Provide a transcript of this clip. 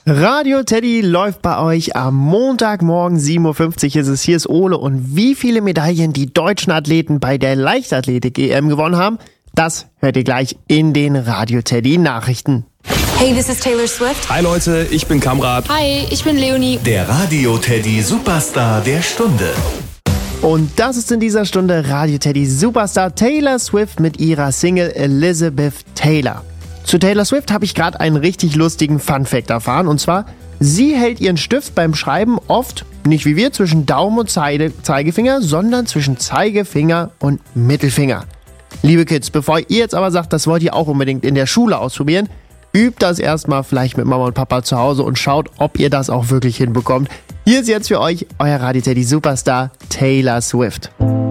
Radio Teddy läuft bei euch am Montagmorgen 7.50 Uhr ist es. Hier ist Ole. Und wie viele Medaillen die deutschen Athleten bei der Leichtathletik-EM gewonnen haben, das hört ihr gleich in den Radio Teddy Nachrichten. Hey, this is Taylor Swift. Hi Leute, ich bin Kamrat. Hi, ich bin Leonie. Der Radio Teddy Superstar der Stunde. Und das ist in dieser Stunde Radio Teddy Superstar Taylor Swift mit ihrer Single Elizabeth Taylor. Zu Taylor Swift habe ich gerade einen richtig lustigen Funfact erfahren. Und zwar, sie hält ihren Stift beim Schreiben oft, nicht wie wir, zwischen Daumen und Zeigefinger, sondern zwischen Zeigefinger und Mittelfinger. Liebe Kids, bevor ihr jetzt aber sagt, das wollt ihr auch unbedingt in der Schule ausprobieren, übt das erstmal vielleicht mit Mama und Papa zu Hause und schaut, ob ihr das auch wirklich hinbekommt. Hier ist jetzt für euch euer Radio Teddy Superstar Taylor Swift.